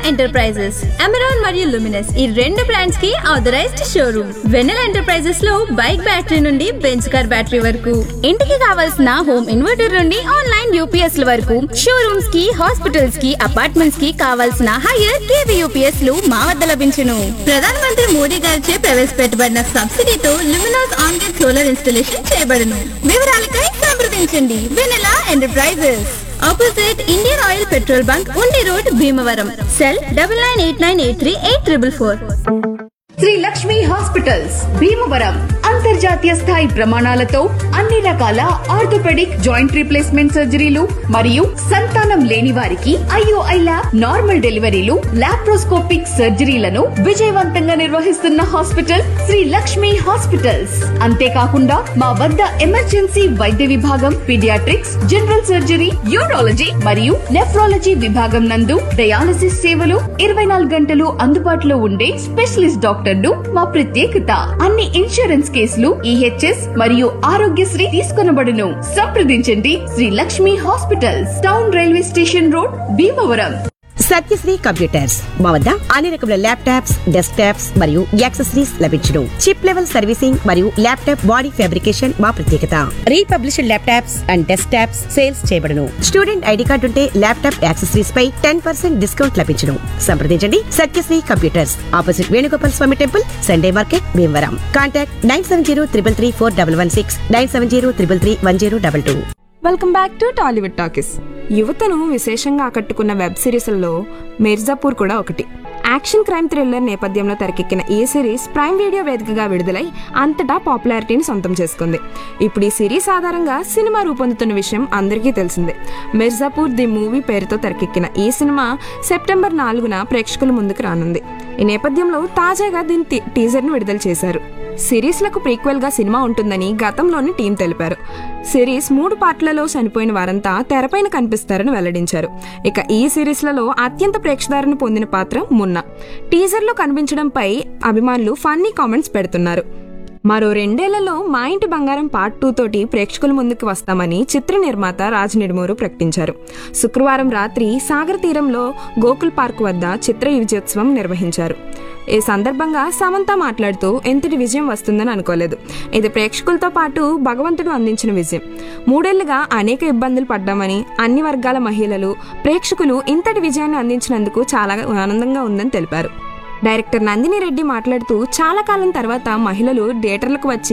Enterprises, Amaron మరియు Luminous ఈ రెండు బ్రాండ్స్ కి ఆథరైజ్డ్ షోరూమ్. వెన్నెల ఎంటర్ప్రైజెస్ లో బైక్ బ్యాటరీ నుండి బెంచ్ కార్ బ్యాటరీ వరకు, ఇంటికి కావాల్సిన హోమ్ ఇన్వర్టర్ నుండి ఆన్లైన్ యూపీఎస్ ల వరకు, షోరూమ్స్ కి, హాస్పిటల్స్ కి, అపార్ట్మెంట్స్ కి కావాల్సిన హైయర్ కేవీ యూపీఎస్ లు మా వద్ద లభించును. ప్రధానమంత్రి మోడీ గారిచే ప్రవేశపెట్టబడిన సబ్సిడీతో Luminous on grid solar installation చేయబడును. వివరాలకై సంప్రదించండి. వెన్నెల enterprises, opposite Indian oil petrol bunk, ఉండి road, Bhimavaram. Cell 9989838444. Shri Lakshmi hospitals Bhimavaram అంతర్జాతీయ స్థాయి ప్రమాణాలతో అన్ని రకాల ఆర్థోపెడిక్, జాయింట్ రీప్లేస్మెంట్ సర్జరీలు మరియు సంతానం లేని వారికి ఐఓఐ ల్యాబ్, నార్మల్ డెలివరీలు, లాప్రోస్కోపిక్ సర్జరీలను విజయవంతంగా నిర్వహిస్తున్న హాస్పిటల్ శ్రీ లక్ష్మి హాస్పిటల్స్. అంతేకాకుండా మా వద్ద ఎమర్జెన్సీ వైద్య విభాగం, పీడియాట్రిక్స్, జనరల్ సర్జరీ, యూరాలజీ మరియు నెఫ్రాలజీ విభాగం నందు డయాలసిస్ సేవలు 24 గంటలు అందుబాటులో ఉండే స్పెషలిస్ట్ డాక్టర్లు మా ప్రత్యేకత. అన్ని ఇన్సూరెన్స్ కేసులు, ఈహెచ్ఎస్ మరియు ఆరోగ్యశ్రీ తీసుకొనబడును. సంప్రదించండి Shri Lakshmi hospitals, town railway station road, Bhimavaram. Satyasri computers మా వద్ద అన్ని రకముల ల్యాప్టాప్స్, డెస్క్ టాప్స్ మరియు యాక్సెసరీస్ లభించును. చిప్ లెవెల్ సర్వీసింగ్ మరియు ల్యాప్టాప్ బాడీ ఫ్యాబ్రికేషన్ మా ప్రత్యేకత. Republished laptops and desk tops sales చేయబడును. స్టూడెంట్ ఐడి కార్డు ఉంటే ల్యాప్టాప్ యాక్సెసరీస్ పై 10% డిస్కౌంట్ లభించును. సంప్రదించండి Satyasri computers, opposite Venugopal Swamy temple, Sunday market, Bhimavaram. Contact 9703334116, 9703331022. Welcome back to Tollywood talkies. యువతను విశేషంగా ఆకట్టుకున్న వెబ్ సిరీస్లలో మిర్జాపూర్ కూడా ఒకటి. యాక్షన్ క్రైమ్ థ్రిల్లర్ నేపథ్యంలో తెరకెక్కిన ఈ సిరీస్ ప్రైమ్ వీడియో వేదికగా విడుదలై అంతటా పాపులారిటీని సొంతం చేసుకుంది. ఇప్పుడు ఈ సిరీస్ ఆధారంగా సినిమా రూపొందుతున్న విషయం అందరికీ తెలిసిందే. మిర్జాపూర్ ది మూవీ పేరుతో తెరకెక్కిన ఈ సినిమా సెప్టెంబర్ 4న ప్రేక్షకుల ముందుకు రానుంది. ఈ నేపథ్యంలో తాజాగా దీని టీజర్ ను విడుదల చేశారు. సిరీస్ లకు ప్రీక్వెల్ గా సినిమా ఉంటుందని గతంలోని టీం తెలిపారు. సిరీస్ 3 పార్ట్లలో చనిపోయిన వారంతా తెరపైన కనిపిస్తారని వెల్లడించారు. ఇక ఈ సిరీస్లలో అత్యంత ప్రేక్షదారణ పొందిన పాత్ర మున్నా. టీజర్ లో కనిపించడంపై అభిమానులు ఫన్నీ కామెంట్స్ పెడుతున్నారు. మరో 2 ఏళ్లలో మా ఇంటి బంగారం పార్ట్ 2 తోటి ప్రేక్షకుల ముందుకు వస్తామని చిత్ర నిర్మాత రాజ్ నిడుమూరు ప్రకటించారు. శుక్రవారం రాత్రి సాగర్ తీరంలో గోకుల్ పార్క్ వద్ద చిత్ర విజయోత్సవం నిర్వహించారు. ఈ సందర్భంగా సమంత మాట్లాడుతూ ఎంతటి విజయం వస్తుందని అనుకోలేదు. ఇది ప్రేక్షకులతో పాటు భగవంతుడు అందించిన విజయం. 3 ఏళ్లుగా అనేక ఇబ్బందులు పడ్డామని, అన్ని వర్గాల మహిళలు, ప్రేక్షకులు ఇంతటి విజయాన్ని అందించినందుకు చాలా ఆనందంగా ఉందని తెలిపారు. డైరెక్టర్ నందిని రెడ్డి మాట్లాడుతూ చాలా కాలం తర్వాత మహిళలు థియేటర్లకు వచ్చి